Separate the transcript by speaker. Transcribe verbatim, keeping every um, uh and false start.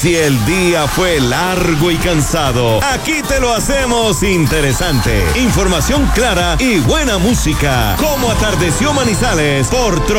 Speaker 1: Si el día fue largo y cansado, aquí te lo hacemos interesante. Información clara y buena música. Como atardeció Manizales por